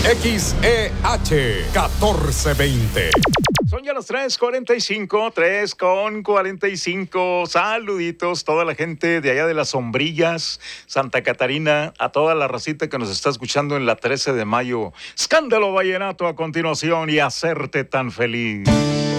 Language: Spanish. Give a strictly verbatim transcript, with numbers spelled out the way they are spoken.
X E H catorce veinte. Son ya las tres cuarenta y cinco, tres con cuarenta y cinco. Saluditos, toda la gente de allá de las Sombrillas, Santa Catarina, a toda la racita que nos está escuchando en la trece de mayo. Escándalo Vallenato a continuación y hacerte tan feliz.